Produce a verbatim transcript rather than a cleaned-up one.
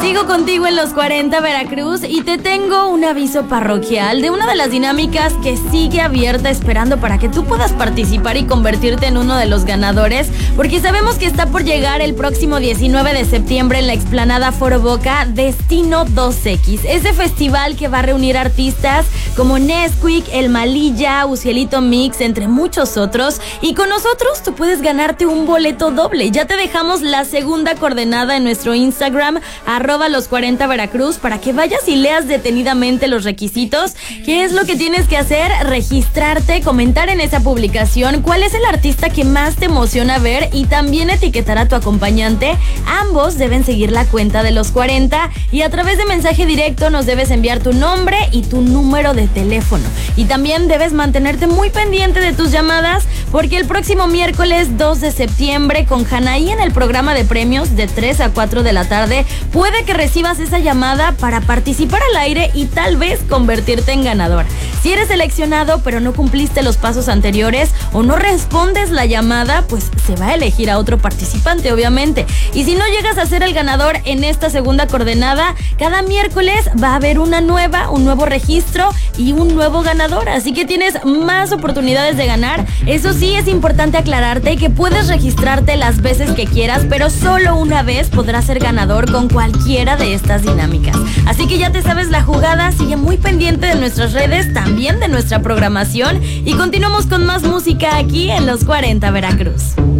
Sigo contigo en los cuarenta Veracruz y te tengo un aviso parroquial de una de las dinámicas que sigue abierta esperando para que tú puedas participar y convertirte en uno de los ganadores, porque sabemos que está por llegar el próximo diecinueve de septiembre en la explanada Foro Boca Destino dos equis, ese festival que va a reunir artistas como Nesquik, El Malilla, Ucielito Mix, entre muchos otros, y con nosotros tú puedes ganarte un boleto doble. Ya te dejamos la segunda coordenada en nuestro Instagram, arroba los cuarenta Veracruz, para que vayas y leas detenidamente los requisitos. ¿Qué es lo que tienes que hacer? Registrarte, comentar en esa publicación cuál es el artista que más te emociona ver y también etiquetar a tu acompañante. Ambos deben seguir la cuenta de los cuarenta y a través de mensaje directo nos debes enviar tu nombre y tu número de teléfono. Y también debes mantenerte muy pendiente de tus llamadas, porque el próximo miércoles dos de septiembre con Hanaí en el programa de premios de tres a cuatro de la tarde puede que recibas esa llamada para participar al aire y tal vez convertirte en ganador. Si eres seleccionado pero no cumpliste los pasos anteriores o no respondes la llamada, pues se va a elegir a otro participante, obviamente. Y si no llegas a ser el ganador en esta segunda coordenada, cada miércoles va a haber una nueva, un nuevo registro y un nuevo ganador, así que tienes más oportunidades de ganar. Eso sí, es importante aclararte que puedes registrarte las veces que quieras, pero solo una vez podrás ser ganador con cualquiera de estas dinámicas. Así que ya te sabes la jugada, sigue muy pendiente de nuestras redes, también de nuestra programación, y continuamos con más música aquí en los cuarenta Veracruz.